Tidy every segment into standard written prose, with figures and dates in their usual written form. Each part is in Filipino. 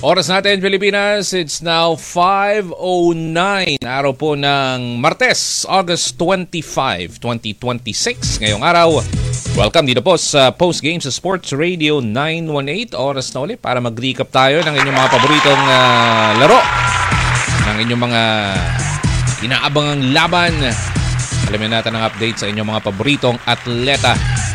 Oras natin, Pilipinas, it's now 5:09. Araw po ng Martes, August 25, 2026. Ngayong araw, welcome dito po sa Post Game sa Sports Radio 918. Oras na ulit para mag-recap tayo ng inyong mga paboritong laro, ng inyong mga inaabangang laban. Alamin natin ang update sa inyong mga paboritong atleta.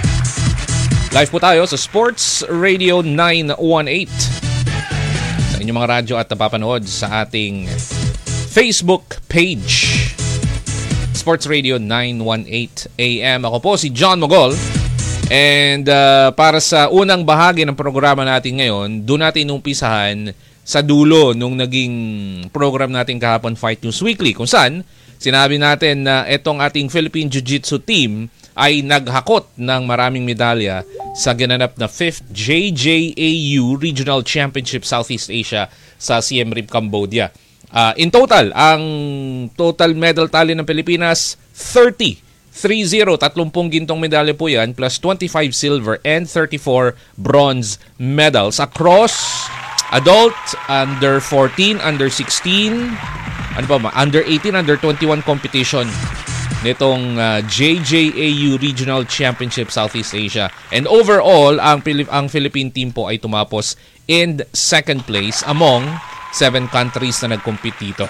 Live po tayo sa Sports Radio 918. Inyong mga radyo at napapanood sa ating Facebook page, Sports Radio 918 AM. Ako po si John Mogol. And para sa unang bahagi ng programa natin ngayon, doon natin umpisahan sa dulo nung naging program natin kahapon, Fight News Weekly, kung saan sinabi natin na itong ating Philippine Jiu-Jitsu team ay naghakot ng maraming medalya sa ginanap na 5th JJAU Regional Championship Southeast Asia sa Siem Reap, Cambodia. In total, ang total medal tally ng Pilipinas, 30 gintong medalya po yan, plus 25 silver and 34 bronze medals across adult, under 14, under 16, under 18, under 21 competition nitong JJAU Regional Championship Southeast Asia. And overall, ang Philippine team po ay tumapos in second place among 7 countries na nag-compete dito.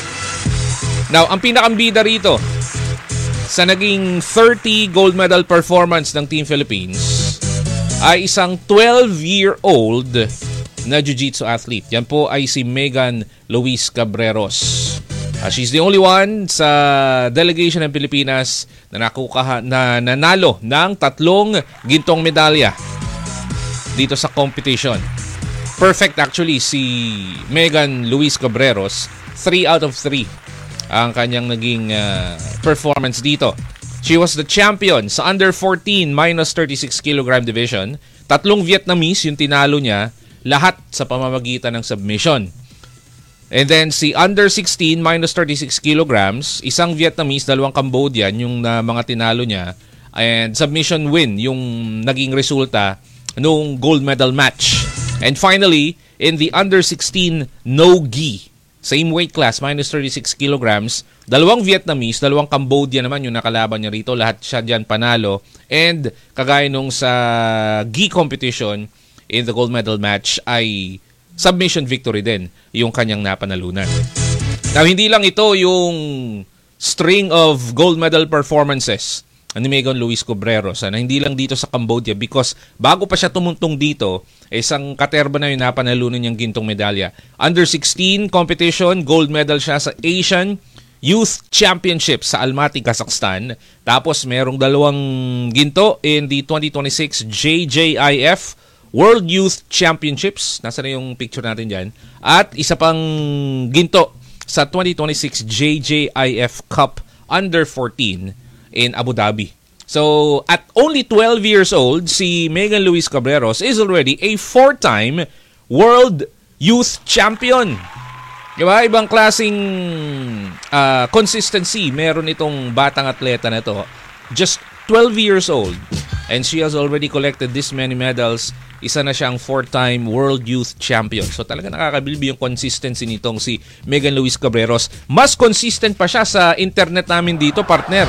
Now, ang pinakambida rito sa naging 30 gold medal performance ng Team Philippines ay isang 12-year-old na jiu-jitsu athlete. Yan po ay si Megan Luis Cabreros. She's the only one sa delegation ng Pilipinas na nanalo ng 3 gintong medalya dito sa competition. Perfect actually si Megan Luis Cabreros. 3 out of 3 ang kanyang naging performance dito. She was the champion sa under 14 minus 36 kg division. 3 Vietnamese yung tinalo niya, lahat sa pamamagitan ng submission. And then si under 16 minus 36 kilograms, isang Vietnamese, 2 Cambodian yung mga tinalo niya, and submission win yung naging resulta nung gold medal match. And finally, in the under 16 no-gi, same weight class, minus 36 kilograms, 2 Vietnamese, 2 Cambodian naman yung nakalaban niya rito, lahat siya dyan panalo. And kagaya nung sa gi competition, in the gold medal match ay submission victory din yung kanyang napanalunan. Now, hindi lang ito yung string of gold medal performances ni Megan Luis Cabreros. Hindi lang dito sa Cambodia, because bago pa siya tumuntong dito, isang katerba na yung napanalunan niyang gintong medalya. Under 16 competition, gold medal siya sa Asian Youth Championship sa Almaty, Kazakhstan. Tapos merong 2 ginto in the 2026 JJIF World Youth Championships. Nasa na yung picture natin dyan. At isa pang ginto sa 2026 JJIF Cup Under 14 in Abu Dhabi. So, at only 12 years old, si Megan Luis Cabreros is already a 4-time World Youth Champion. Diba? Ibang klaseng consistency meron itong batang atleta na ito. Just 12 years old. And she has already collected this many medals. Isa na siyang 4-time World Youth Champion. So talaga nakakabilbi yung consistency nitong si Megan Luis Cabreros. Mas consistent pa siya sa internet namin dito, partner.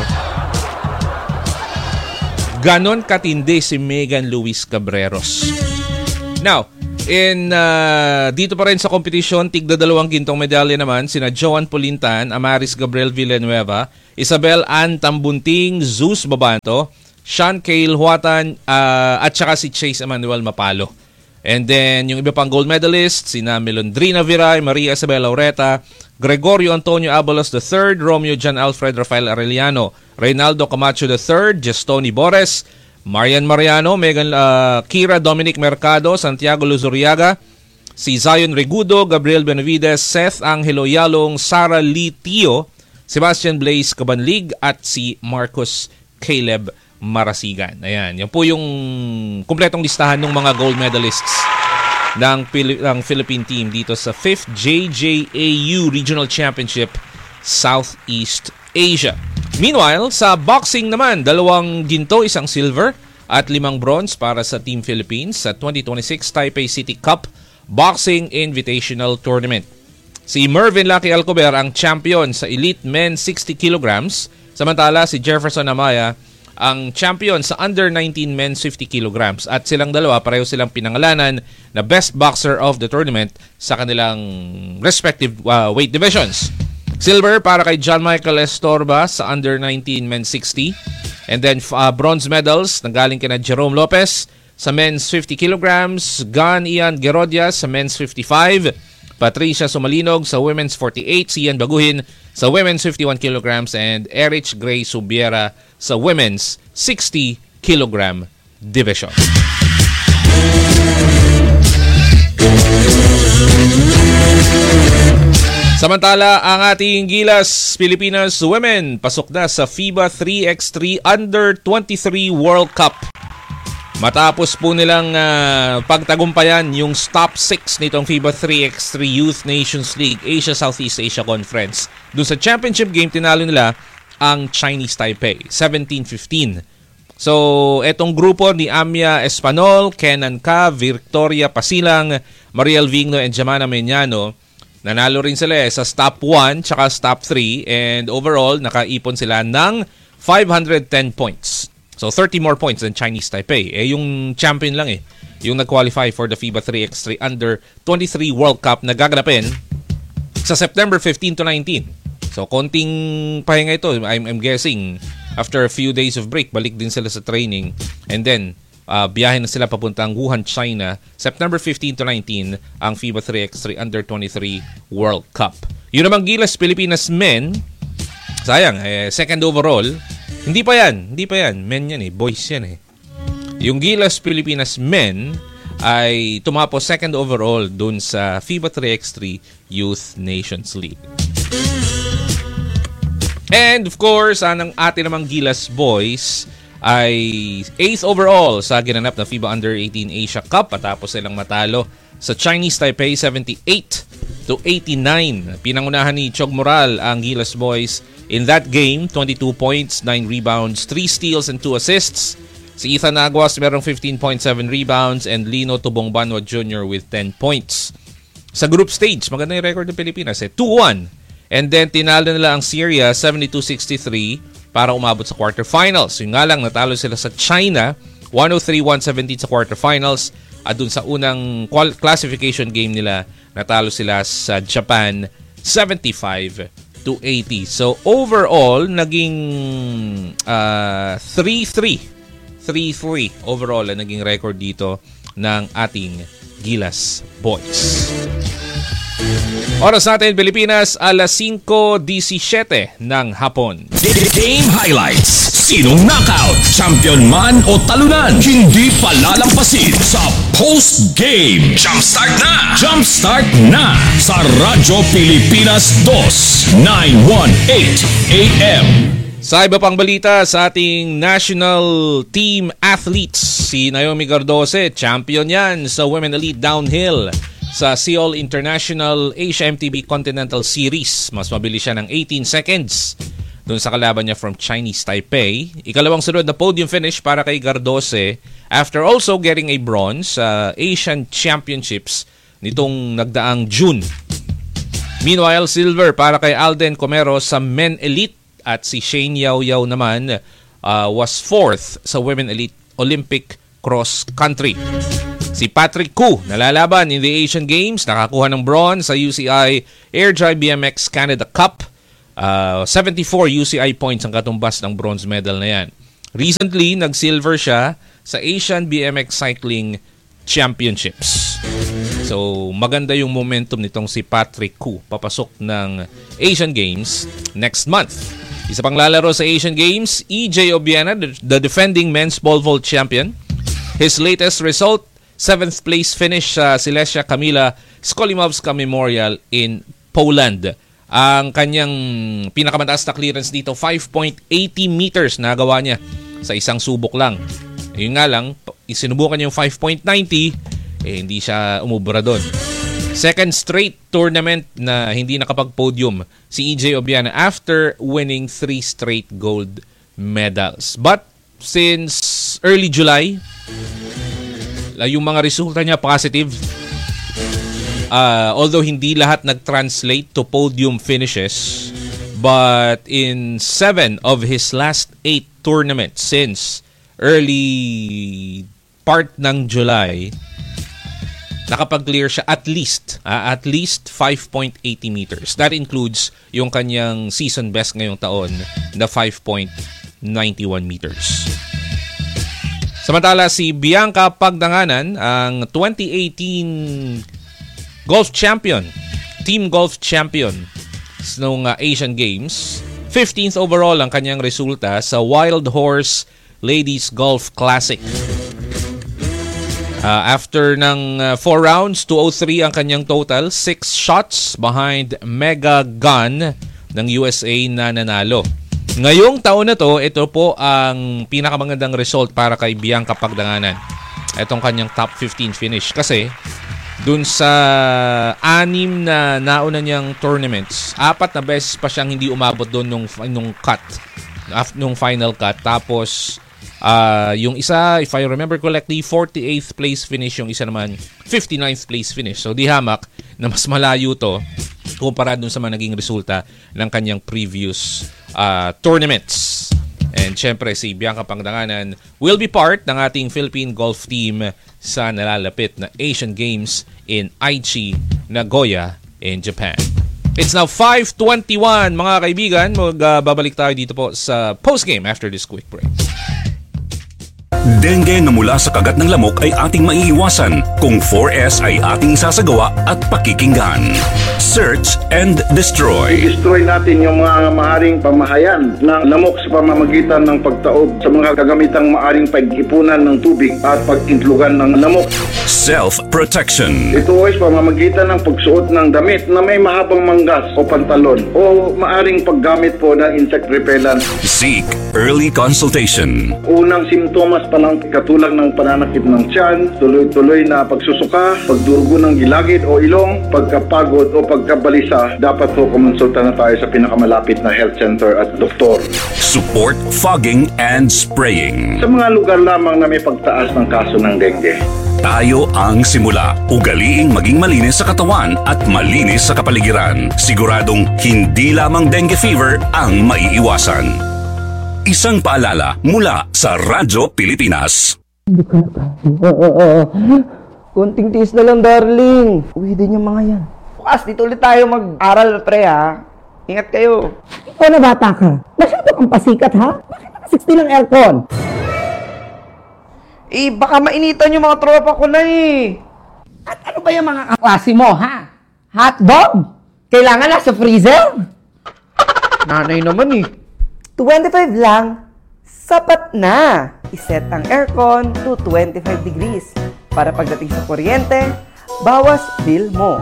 Ganon katindi si Megan Luis Cabreros. Now, dito pa rin sa competition, tigda 2 gintong medalya naman sina Joan Polintan, Amaris Gabriel Villanueva, Isabel Ann Tambunting, Zeus Babanto, Sean Cale Huatan, at saka si Chase Emmanuel Mapalo. And then, yung iba pang gold medalists, sina Melondrina Viray, Maria Isabel Laureta, Gregorio Antonio Abalos III, Romeo John Alfred Rafael Arellano, Reynaldo Camacho III, Gestoni Bores, Marian Mariano, Megan Kira Dominic Mercado, Santiago Luzuriaga, si Zion Regudo, Gabriel Benavides, Seth Angelo Yalong, Sara Lee Tio, Sebastian Blaze Cabanlig, at si Marcus Caleb Marasigan. Ayan, yan po yung kumpletong listahan ng mga gold medalists ng Philippine team dito sa 5th JJAU Regional Championship Southeast Asia. Meanwhile, sa boxing naman, 2 ginto, 1 silver at 5 bronze para sa Team Philippines sa 2026 Taipei City Cup Boxing Invitational Tournament. Si Mervin Lucky Alcover ang champion sa Elite Men 60 kilograms, samantala si Jefferson Amaya ang champion sa Under 19 Men's 50 kilograms. At silang dalawa, pareho silang pinangalanan na Best Boxer of the Tournament sa kanilang respective weight divisions. Silver para kay John Michael Estorba sa Under 19 Men's 60. And then bronze medals nanggaling kina Jerome Lopez sa Men's 50 kilograms, Gan Ian Gerodias sa Men's 55, Patricia Sumalinog sa Women's 48, Sian Baguhin sa Women's 51 kilograms, and Erich Gray Subiera sa Women's 60 kilogram division. Samantala, ang ating Gilas Pilipinas Women pasok na sa FIBA 3x3 Under 23 World Cup. Matapos po nilang pagtagumpayan yung top 6 nitong FIBA 3x3 Youth Nations League Asia Southeast Asia Conference. Doon sa championship game, tinalo nila ang Chinese Taipei, 17-15. So, etong grupo ni Amia Espanol, Kenan Ka, Victoria Pasilang, Mariel Vigno, and Jamana Meñano, nanalo rin sila sa stop 1 tsaka stop 3, and overall nakaipon sila ng 510 points. So 30 more points than Chinese Taipei. Yung champion lang yung nag-qualify for the FIBA 3x3 Under 23 World Cup na gaganapin sa September 15 to 19. So konting pahinga ito. I'm guessing after a few days of break, balik din sila sa training, and then biyahe na sila papuntang Wuhan, China, September 15 to 19, ang FIBA 3x3 Under 23 World Cup. Yun namang Gilas Pilipinas Men, sayang, second overall. Hindi pa yan. Men yan boys yan Yung Gilas Pilipinas Men ay tumapos second overall dun sa FIBA 3x3 Youth Nations League. And of course, ang atin namang Gilas Boys ay 8th overall sa ginanap na FIBA Under 18 Asia Cup patapos silang matalo sa Chinese Taipei 78-89. Pinangunahan ni Chog Moral ang Gilas Boys in that game, 22 points, 9 rebounds, 3 steals, and 2 assists. Si Ethan Aguas merong 15.7 rebounds, and Lino Tubong Banwa Jr. with 10 points. Sa group stage, maganda yung record ng Pilipinas 2-1. And then tinalo nila ang Syria 72-63 para umabot sa quarterfinals. Yung nga lang, natalo sila sa China 103-117 sa quarterfinals. At dun sa unang classification game nila, natalo sila sa Japan 75-80. So overall, naging 3-3 overall ang naging record dito ng ating Gilas Boys. Oras natin Pilipinas, alas 5:17 ng hapon. Game highlights. Sinong knockout, champion man o talunan, hindi palalampasin sa post-game. Jumpstart na! Jumpstart na sa Radyo Pilipinas 2, 918 AM. Sa iba pang balita sa ating national team athletes, si Naomi Gardose, champion yan sa Women Elite Downhill sa Seoul International Asia MTB Continental Series. Mas mabilis siya ng 18 seconds doon sa kalaban niya from Chinese Taipei. Ikalawang sunod na podium finish para kay Gardose after also getting a bronze sa Asian Championships nitong nagdaang June. Meanwhile, silver para kay Alden Comero sa Men Elite, at si Shane Yao Yao naman was fourth sa Women Elite Olympic Cross Country. Si Patrick Koo nalalaban in the Asian Games, nakakuha ng bronze sa UCI Air Dry BMX Canada Cup. 74 UCI points ang katumbas ng bronze medal na yan. Recently, nag-silver siya sa Asian BMX Cycling Championships. So, maganda yung momentum nitong si Patrick Koo. Papasok ng Asian Games next month. Isa pang lalaro sa Asian Games, EJ Obiena, the defending men's pole vault champion. His latest result, 7th place finish sa Silesia Kamila Skolimowska Memorial in Poland. Ang kanyang pinakamataas na clearance dito, 5.80 meters na nagawa niya sa isang subok lang. Yun nga lang, isinubukan yung 5.90, hindi siya umubra doon. Second straight tournament na hindi nakapag-podium si EJ Obiena after winning 3 straight gold medals. But since early July, yung mga resulta niya positive. Although hindi lahat nag-translate to podium finishes, but in 7 of his last 8 tournaments since early part ng July, nakapag-clear siya at least 5.80 meters. That includes yung kanyang season best ngayong taon na 5.91 meters. Samantala si Bianca Pagdanganan, ang 2018 golf champion, team golf champion noong Asian Games. 15th overall ang kanyang resulta sa Wild Horse Ladies Golf Classic. After ng 4 rounds, 203 ang kanyang total, 6 shots behind Mega Gun ng USA na nanalo. Ngayong taon na to, ito po ang pinakamagandang result para kay Bianca Pagdanganan. Itong kanyang top 15 finish. Kasi dun sa 6 na nauna niyang tournaments, 4 na beses pa siyang hindi umabot doon nung cut, nung final cut. Tapos yung isa, if I remember correctly, 48th place finish, yung isa naman 59th place finish. So di hamak na mas malayo to kumpara dun sa mga naging resulta ng kanyang previous tournaments. And syempre si Bianca Pagdanganan will be part ng ating Philippine golf team sa nalalapit na Asian Games in Aichi, Nagoya, in Japan. It's now 5:21 mga kaibigan. Magbabalik tayo dito po sa postgame after this quick break. Dengue na mula sa kagat ng lamok ay ating maiiwasan kung 4S ay ating sasagawa at pakikinggan. Search and destroy. I-destroy natin yung mga maaring pamahayan ng lamok sa pamamagitan ng pagtaob sa mga kagamitang maaring pag-ipunan ng tubig at pag-intlugan ng lamok. Self-protection. Ito ay pamamagitan ng pagsuot ng damit na may mahabang manggas o pantalon o maaring paggamit po ng insect repellent. Seek early consultation. Unang simptomas pa lang katulad ng pananakit ng tiyan, tuloy-tuloy na pagsusuka, pagdurugo ng gilagid o ilong, pagkapagod o pagkabalisa, dapat po kumonsulta na tayo sa pinakamalapit na health center at doktor. Support fogging and spraying. Sa mga lugar lamang na may pagtaas ng kaso ng dengue, tayo ang simula. Ugaliing maging malinis sa katawan at malinis sa kapaligiran. Siguradong hindi lamang dengue fever ang maiiwasan. Isang paalala mula sa Radyo Pilipinas. Konting tiis na lang, darling. Uwi din yung mga yan. Bukas, dito ulit tayo mag-aral, pre, ha? Ingat kayo. Ikaw na bata ka. Masyado kang pasikat, ha? Bakit naka-60 ng aircon? Baka mainitan yung mga tropa ko na, eh. At ano ba yung mga kaklase mo, ha? Hotdog? Kailangan na sa freezer? Nanay naman, eh. 25 lang, sapat na. Iset ang aircon to 25 degrees para pagdating sa kuryente, bawas bill mo.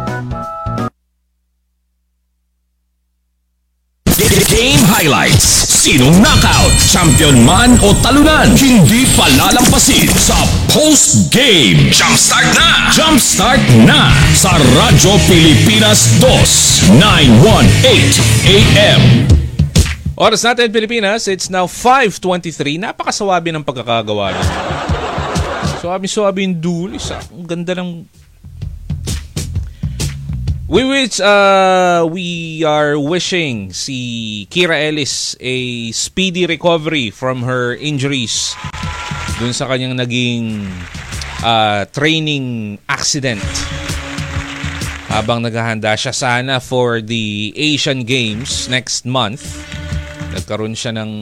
Game highlights. Sinong knockout? Champion man o talunan? Hindi palalampasin sa post-game. Jumpstart na! Jumpstart na! Sa Radyo Pilipinas 2, 918 AM. Oras natin Pilipinas, it's now 5:23. Napakasawabi ng pagkakagawa niya. Suwabi-suwabi yung dulis. Ang ganda ng... We are wishing si Kira Ellis a speedy recovery from her injuries dun sa kanyang naging training accident habang naghahanda siya sana for the Asian Games next month. Nagkaroon siya ng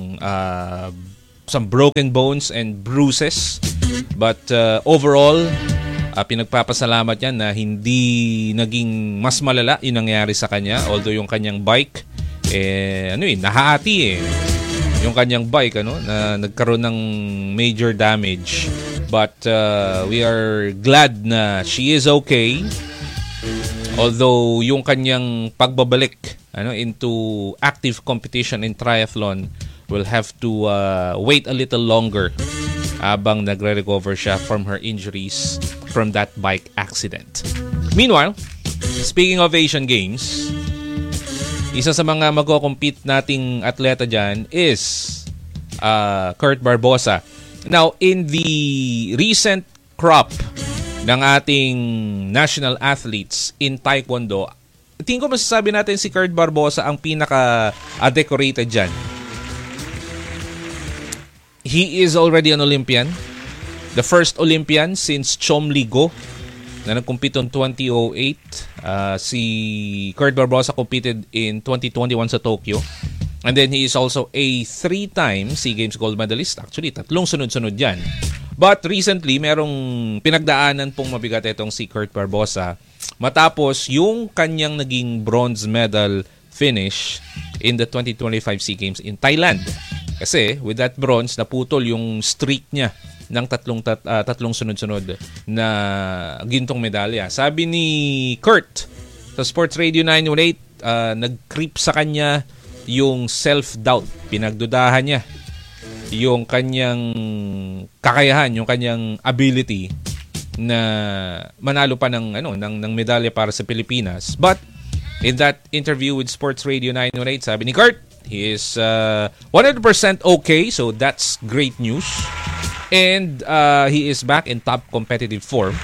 some broken bones and bruises, but overall pinagpapasalamat niya na hindi naging mas malala yung nangyari sa kanya, although yung kanyang bike nahati yung kanyang bike na nagkaroon ng major damage, but we are glad na she is okay, although yung kanyang pagbabalik into active competition in triathlon will have to wait a little longer habang nagre-recover siya from her injuries from that bike accident. Meanwhile, speaking of Asian Games, isa sa mga magko-compete nating atleta dyan is Kurt Barbosa. Now, in the recent crop ng ating national athletes in Taekwondo, tingin ko masasabi natin si Kurt Barbosa ang pinaka-decorated dyan. He is already an Olympian. The first Olympian since Chom Ligo na nag-compete on 2008. Si Kurt Barbosa competed in 2021 sa Tokyo. And then he is also a 3-time SEA Games gold medalist. Actually, 3 sunod-sunod yan. But recently, merong pinagdaanan pong mabigat itong si Kurt Barbosa matapos yung kanyang naging bronze medal finish in the 2025 SEA Games in Thailand. Kasi with that bronze, naputol yung streak niya ng tatlong sunod-sunod na gintong medalya. Sabi ni Kurt sa Sports Radio 918, nag-creep sa kanya yung self-doubt. Pinagdudahan niya yung kanyang kakayahan, yung kanyang ability na manalo pa ng medalya para sa Pilipinas. But in that interview with Sports Radio 918, sabi ni Kurt, he is 100% okay, so that's great news. And he is back in top competitive form.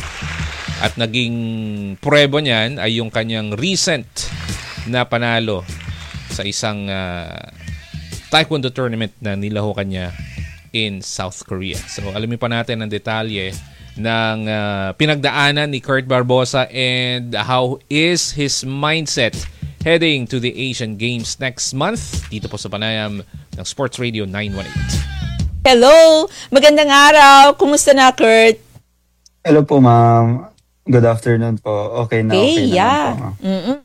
At naging prueba niyan ay yung kanyang recent na panalo sa isang Taekwondo tournament na nilahukan niya in South Korea. So alamin pa natin ang detalye ng pinagdaanan ni Kurt Barbosa and how is his mindset heading to the Asian Games next month. Dito po sa panayam ng Sports Radio 918. Hello! Magandang araw! Kumusta na, Kurt? Hello po, ma'am. Good afternoon po. Okay na, okay yeah. naman po, ma'am.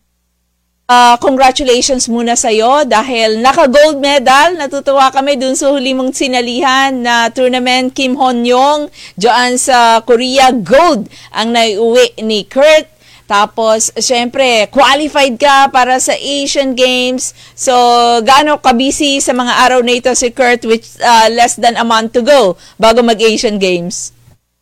Congratulations muna sa'yo dahil naka-gold medal. Natutuwa kami dun sa huli mong sinalihan na tournament. Kim Hon-yong dyan sa Korea. Gold ang naiuwi ni Kurt. Tapos, syempre, qualified ka para sa Asian Games. So, gaano ka-busy sa mga araw na ito si Kurt with less than a month to go bago mag-Asian Games?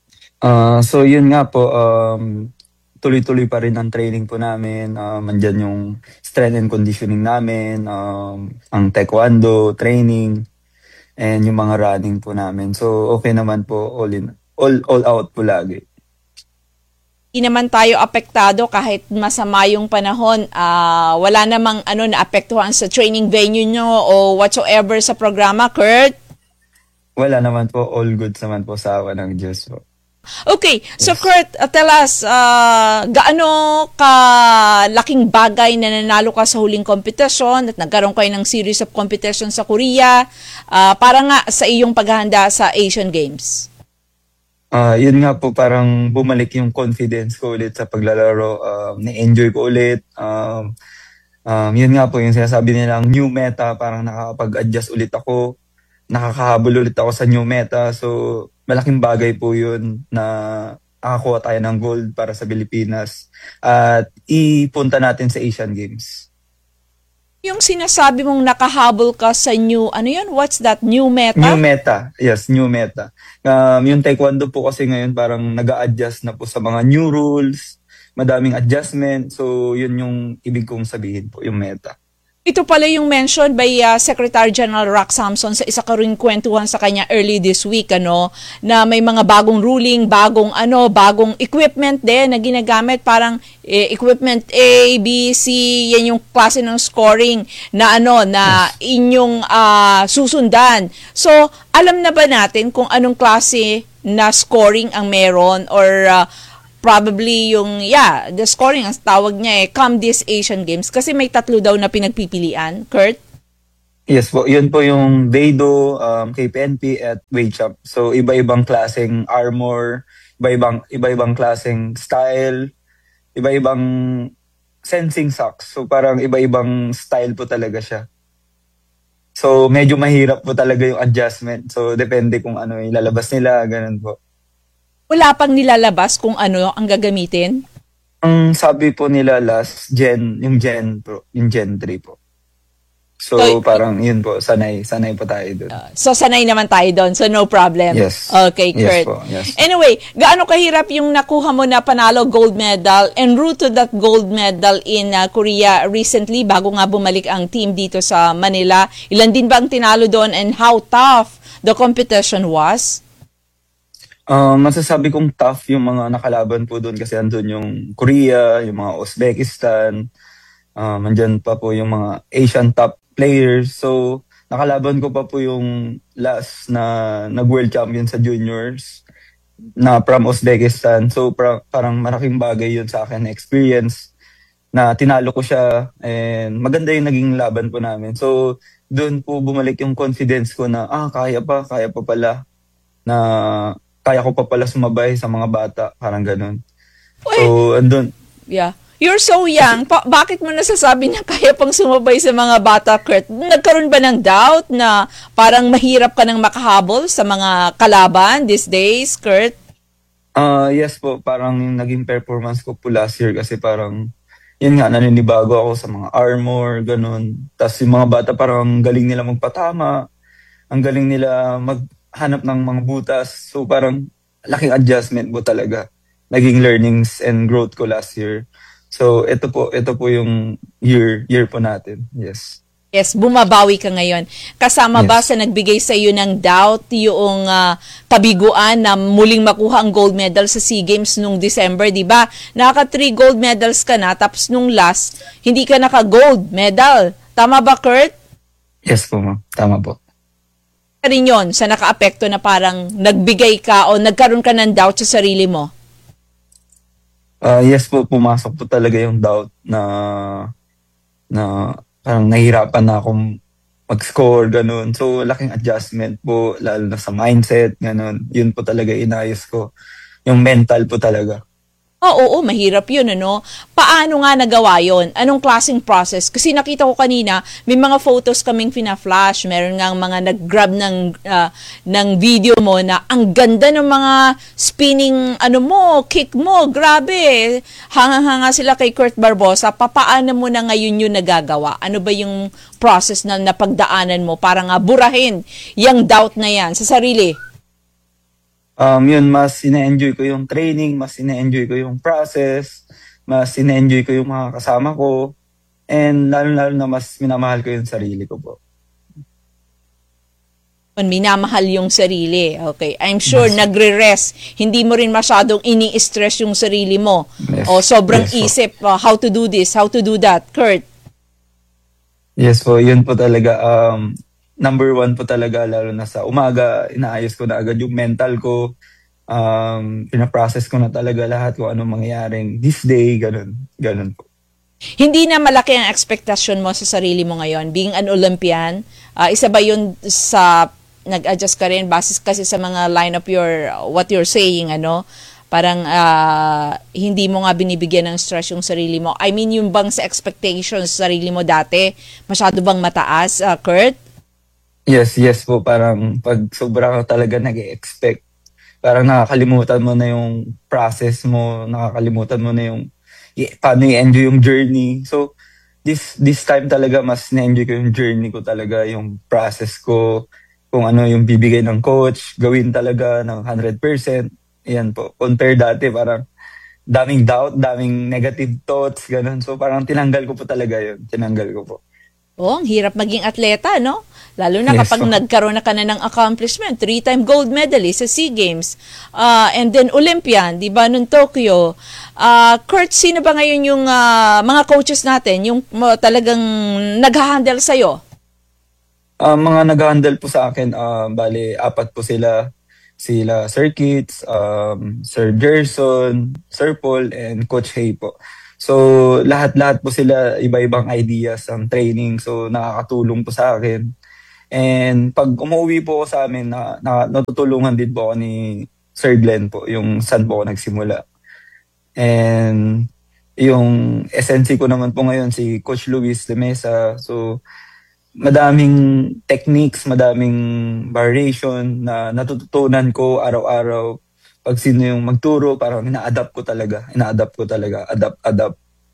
So, yun nga po. Tuloy-tuloy pa rin ang training po namin. Andyan yung strength and conditioning namin, ang taekwondo, training, and yung mga running po namin. So, okay naman po, all out po lagi. Hindi naman tayo apektado kahit masama yung panahon. Wala namang naapektuhan sa training venue nyo o whatsoever sa programa, Kurt? Wala naman po. All good naman po sa awa ng Diyos po. Okay. So, yes. Kurt, tell us, gaano ka laking bagay na nanalo ka sa huling competition at nagkaroon kayo ng series of competition sa Korea para nga sa iyong paghahanda sa Asian Games? Yun nga po, parang bumalik yung confidence ko ulit sa paglalaro. Na-enjoy ko ulit. Yun nga po, yung sinasabi nilang new meta, parang nakakapag-adjust ulit ako. Nakakahabol ulit ako sa new meta. So, malaking bagay po yun na nakakuha tayo ng gold para sa Pilipinas. At ipunta natin sa Asian Games. Yung sinasabi mong nakahabol ka sa new, what's that, new meta? New meta, yes, new meta. Yung taekwondo po kasi ngayon parang nag-a-adjust na po sa mga new rules, madaming adjustment, so yun yung ibig kong sabihin po, yung meta. Ito pala yung mention by Secretary General Rock Samson sa isa ka ring kwentuhan sa kanya early this week, na may mga bagong ruling, bagong equipment din na ginagamit, parang equipment A, B, C, yan yung klase ng scoring na na inyong susundan. So, alam na ba natin kung anong klase na scoring ang meron or probably yung, the scoring, ang tawag niya come this Asian Games. Kasi may 3 daw na pinagpipilian. Kurt? Yes po, yun po yung Daido, KPNP at Weight Champ. So, iba-ibang klaseng armor, iba-ibang klaseng style, iba-ibang sensing socks. So, parang iba-ibang style po talaga siya. So, medyo mahirap po talaga yung adjustment. So, depende kung ano ilalabas nila, ganun po. Wala pang nilalabas kung ano ang gagamitin? Ang sabi po nila last yung Gen 3 po. So parang yun po, sanay po tayo doon. So sanay naman tayo doon, so no problem. Yes. Okay, Kurt. Yes po, yes. Anyway, gaano kahirap yung nakuha mo na panalo gold medal en route to that gold medal in Korea recently bago nga bumalik ang team dito sa Manila? Ilan din ba ang tinalo doon and how tough the competition was? Masasabi kong tough yung mga nakalaban po doon kasi andun yung Korea, yung mga Uzbekistan, andyan pa po yung mga Asian top players. So, nakalaban ko pa po yung last na nag-world champion sa juniors na from Uzbekistan. So, parang malaking bagay yun sa akin na experience na tinalo ko siya and maganda yung naging laban po namin. So, doon po bumalik yung confidence ko na, kaya pa pala na kaya ko pa pala sumabay sa mga bata, parang ganun. So, andun. Yeah. You're so young. Bakit mo nasasabi na kaya pang sumabay sa mga bata, Kurt? Nagkaroon ba ng doubt na parang mahirap ka nang makahabol sa mga kalaban these days, Kurt? Yes po, parang yung naging performance ko po last year kasi parang, yun nga, naninibago ako sa mga armor, ganun. Tapos yung mga bata parang galing nila magpatama, ang galing nila maghanap ng mga butas. So parang laking adjustment po talaga. Naging learnings and growth ko last year. So ito po yung year po natin. Yes. Yes, bumabawi ka ngayon. Kasama ba sa nagbigay sa iyo ng doubt yung kabiguan na muling makuha ang gold medal sa SEA Games nung December, di ba? Naka 3 gold medals ka na, tapos nung last, hindi ka naka-gold medal. Tama ba, Kurt? Yes po, ma'am. Tama po. Rin yun sa naka-apekto na parang nagbigay ka o nagkaroon ka ng doubt sa sarili mo? Yes po, pumasok po talaga yung doubt na parang nahihirapan na akong mag-score, ganun. So, laking adjustment po, lalo na sa mindset, ganun. Yun po talaga inayos ko. Yung mental po talaga. Oo, mahirap yun, ano? Paano nga nagawa yun? Anong klaseng process? Kasi nakita ko kanina, may mga photos kaming fina-flash. Meron nga mga nag-grab ng video mo na ang ganda ng mga spinning, kick mo. Grabe. Hanga-hanga sila kay Kurt Barbosa. Paano mo na ngayon yun nagagawa? Ano ba yung process na napagdaanan mo para nga burahin yung doubt na yan sa sarili? Yun, mas ina-enjoy ko yung training, mas ina-enjoy ko yung process, mas ina-enjoy ko yung mga kasama ko, and lalo na mas minamahal ko yung sarili ko po. Minamahal yung sarili. Okay. I'm sure nagre-rest. Hindi mo rin masyadong ini-stress yung sarili mo. Yes. O sobrang isip, how to do this, how to do that. Kurt? Yes po, yun po talaga. Number 1 po talaga, lalo na sa umaga, inaayos ko na agad yung mental ko. Pinaprocess ko na talaga lahat kung anong mangyayaring this day, ganun po. Hindi na malaki ang expectation mo sa sarili mo ngayon, being an Olympian. Isa ba yun sa nag-adjust ka rin basis kasi sa mga line of what you're saying, parang hindi mo nga binibigyan ng stress yung sarili mo. I mean, yung bang sa expectations sa sarili mo dati, masyado bang mataas, Kurt? Yes po, parang pag sobra ka talaga nag-expect, parang nakakalimutan mo na yung process mo, nakakalimutan mo na yung paano i-enjoy yung journey. So, this time talaga mas na-enjoy ko yung journey ko talaga, yung process ko, kung ano yung bibigay ng coach, gawin talaga ng 100%. Ayan po, compare dati, parang daming doubt, daming negative thoughts, ganun. So, parang tinanggal ko po talaga yun, tinanggal ko po. Ang hirap maging atleta, no? Lalo na kapag nagkaroon na ka na ng accomplishment, 3-time gold medalist sa SEA Games, and then Olympian, di ba, nung Tokyo. Kurt, sino ba ngayon yung mga coaches natin, yung talagang nag-handle sa'yo? Mga nag-handle po sa akin, bali, 4 po sila. Sila Sir Kitts, Sir Gerson, Sir Paul, and Coach Hay po. So, lahat po sila iba-ibang ideas ang training. So, nakakatulong po sa akin. And pag umuwi po ako sa amin, natutulungan din po ako ni Sir Glenn po, yung saan po ako nagsimula. And yung SNC ko naman po ngayon, si Coach Luis de Mesa. So, madaming techniques, madaming variation na natututunan ko araw-araw. Pag sino yung magturo, parang ina-adapt ko talaga. Adapt,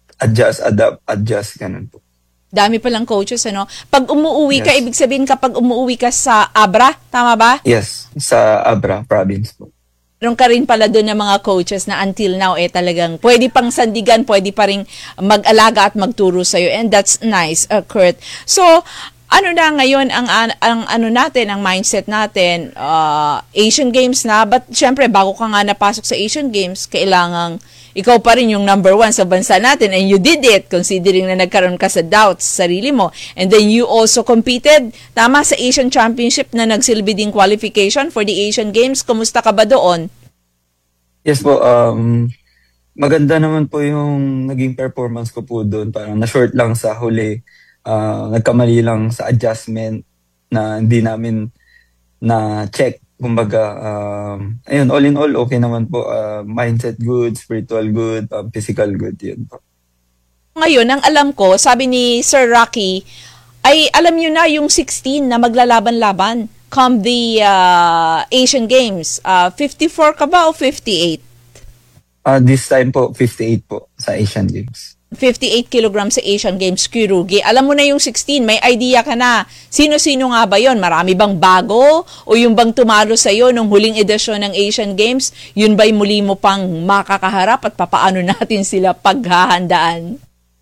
adjust, ganun po. Dami palang coaches, ano? Pag umuwi ka, ibig sabihin kapag umuwi ka sa Abra, tama ba? Yes, sa Abra province po. Meron ka rin pala doon ng mga coaches na until now, talagang pwede pang sandigan, pwede pa rin mag-alaga at magturo sa'yo. And that's nice, Kurt. So, Ano na ngayon ang ano natin, ang mindset natin, Asian Games na, but syempre bago ka nga napasok sa Asian Games, kailangang ikaw pa rin yung number 1 sa bansa natin, and you did it considering na nagkaroon ka sa doubts sa sarili mo. And then you also competed, tama, sa Asian Championship na nagsilbi ding qualification for the Asian Games. Kumusta ka ba doon? Yes po, maganda naman po yung naging performance ko po doon. Parang na-short lang sa huli. Nagkamali lang sa adjustment na hindi namin na-check. Kumbaga, ayun, all in all, okay naman po. Mindset good, spiritual good, physical good, yun po. Ngayon, ang alam ko, sabi ni Sir Rocky, ay alam nyo na yung 16 na maglalaban-laban come the Asian Games. 54 ka ba o 58? This time po, 58 po sa Asian Games. 58 kilograms sa Asian Games, Kyurugi. Alam mo na yung 16, may idea ka na. Sino-sino nga ba yon? Marami bang bago? O yung bang tumalo sa'yo nung huling edisyon ng Asian Games, yun ba'y muli mo pang makakaharap at papaano natin sila paghahandaan?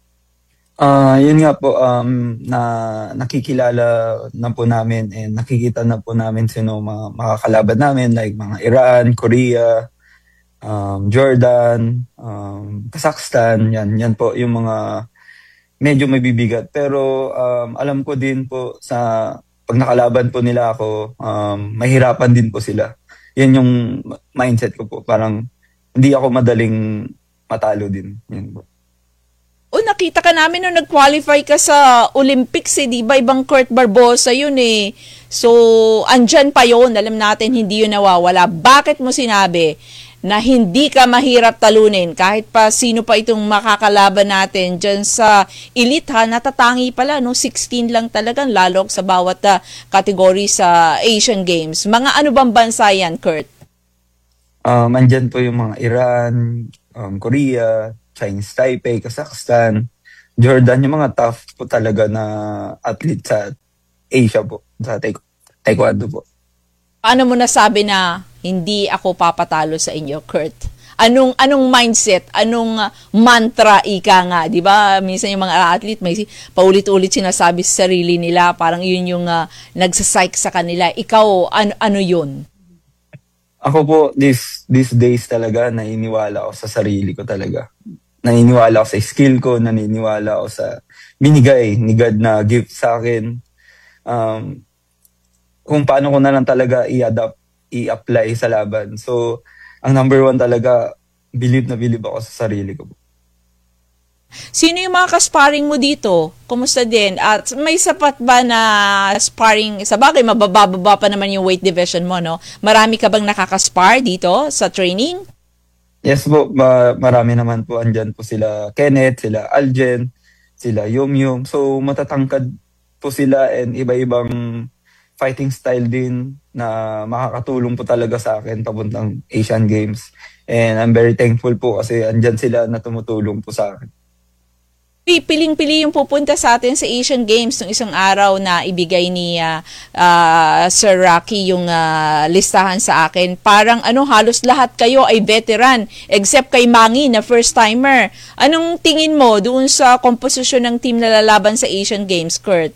Yun nga po, nakikilala na po namin and nakikita na po namin sino mga makakalaban namin, like mga Iran, Korea, Jordan, Kazakhstan, yan po yung mga medyo mabibigat. Pero alam ko din po sa pag nakalaban po nila ako, mahirapan din po sila. Yan yung mindset ko po. Parang hindi ako madaling matalo din. Yan po. O nakita ka namin nung nag-qualify ka sa Olympics, di ba? Ibang Kurt Barbosa yun eh. So, andyan pa yun. Alam natin, hindi yun nawawala. Bakit mo sinabi na hindi ka mahirap talunin kahit pa sino pa itong makakalaban natin dyan sa elite, ha? Natatangi pala, no? 16 lang talagang lalok sa bawat kategory sa Asian Games. Mga ano bang bansa yan, Kurt? Andyan po yung mga Iran, Korea, Chinese Taipei, Kazakhstan, Jordan, yung mga tough po talaga na athlete sa Asia po, sa taekwondo po. Ano mo nasabi na hindi ako papatalo sa inyo, Kurt? Anong mindset, anong mantra ika nga, 'di ba? Minsan yung mga athlete may paulit-ulit sinasabi sa sarili nila, parang yun yung nagsa-psych sa kanila. Ikaw, ano yun? Ako po, these days talaga, naniniwala ako sa sarili ko talaga. Naniniwala ako sa skill ko, naniniwala ako sa binigay ni God na gift sa akin. Kung paano ko na lang talaga i-apply sa laban. So, ang number 1 talaga, believe na believe ako sa sarili ko. Sino yung mga kasparing mo dito? Kumusta din? At may sapat ba na sparring? Sa bagay, mababa pa naman yung weight division mo, no? Marami ka bang nakakaspar dito sa training? Yes po, marami naman po. Andyan po sila Kenneth, sila Aljen, sila Yum. So, matatangkad po sila and iba-ibang fighting style din na makakatulong po talaga sa akin papuntang Asian Games. And I'm very thankful po kasi andyan sila na tumutulong po sa akin. Piling-pili yung pupunta sa atin sa Asian Games nung isang araw na ibigay ni Sir Rocky yung listahan sa akin. Parang halos lahat kayo ay veteran except kay Mangi na first-timer. Anong tingin mo doon sa komposisyon ng team na lalaban sa Asian Games, Kurt?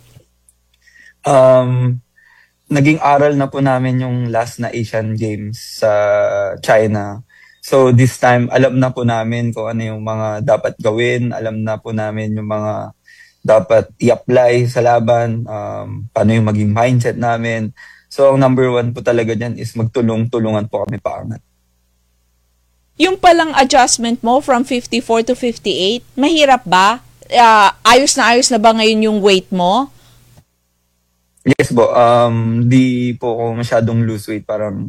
Naging aral na po namin yung last na Asian Games sa China. So this time, alam na po namin kung ano yung mga dapat gawin. Alam na po namin yung mga dapat i-apply sa laban. Paano yung maging mindset namin. So ang number 1 po talaga dyan is magtulungan po kami paangat. Yung palang adjustment mo from 54 to 58, mahirap ba? Ayos na ba ngayon yung weight mo? Yes po. Di po ako masyadong lose weight. Parang